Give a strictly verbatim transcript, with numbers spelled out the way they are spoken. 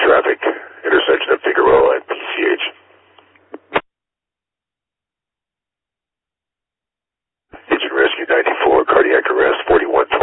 traffic, intersection of Figueroa and P C H. Agent Rescue ninety-four, cardiac arrest, forty-one